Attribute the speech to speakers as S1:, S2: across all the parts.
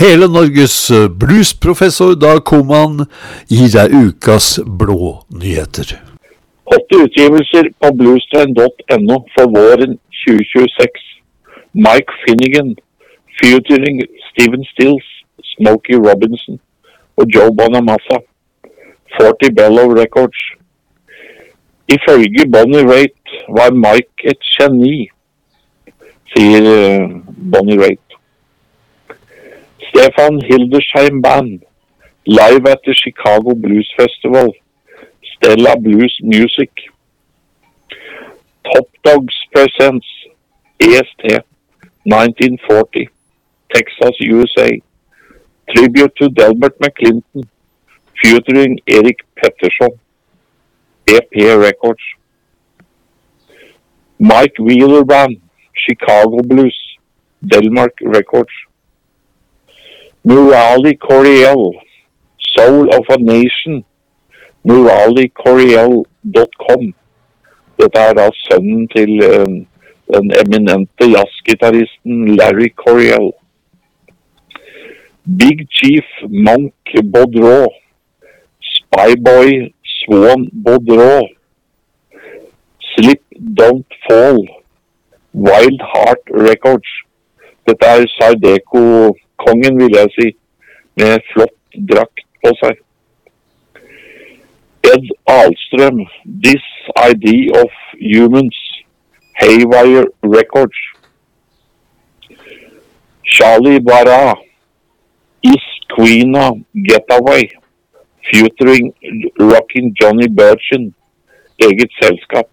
S1: Hele Norges bluesprofessor Dag Koman gir deg ukas blå nyheter.
S2: 8 utgivelser på bluestrain.no for våren 2026. Mike Finnegan, featuring Steven Stills, Smokey Robinson og Joe Bonamassa. 40 Bellow Records. Ifølge Bonnie Raitt var Mike et geni, sier Bonnie Raitt. Stefan Hildesheim Band, live at the Chicago Blues Festival. Stella Blues Music. Top Dogs presents EST 1940, Texas, USA. Tribute to Delbert McClinton, featuring Eric Pettersson. EP Records. Mike Wheeler Band, Chicago Blues, Delmark Records. Murali Coriel, Soul of a Nation, muralicoriel.com. Dette da sønnen til den eminente jazzgitarristen Larry Coryell. Big Chief Monk Baudreau, Spyboy Swan Baudreau, Slip Don't Fall, Wild Heart Records. Dette Sardeco-kongen, vil jeg si, med flott drakt på seg. Ed Ahlström, This Idea of Humans, Haywire Records. Charlie Barra, Is Queena Getaway, featuring Rockin' Johnny Burchin, eget selskap.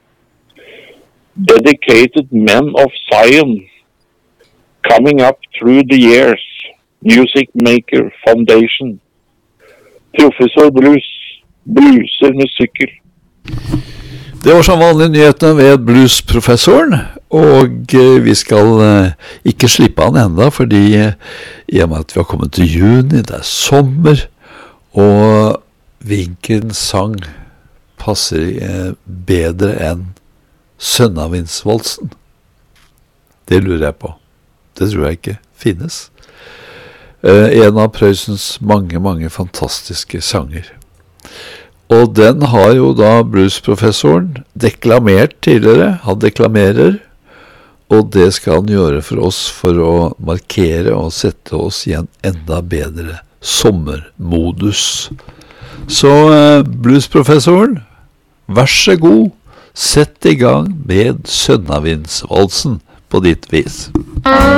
S2: Dedicated Men of Zion, Coming Up Through the Years, Music Maker Foundation. Professor Blues, blueser med sykkel.
S1: Det var som vanlig nyhetene ved bluesprofessoren, og vi skal ikke slippe han enda, fordi i og med at vi har kommet til juni, det sommer, og hvilken sang passer bedre enn Sønnavindsvalsen? Det lurer jeg på. Det tror jeg ikke finnes. En av Prøysens mange fantastiske sanger. Og den har jo da bluesprofessoren deklamert tidligere. Han deklamerer, og det skal han gjøre for oss for å markere og sette oss i en enda bedre sommermodus. Så bluesprofessoren, vær så god, sett i gang med Sønnavindsvalsen på ditt vis.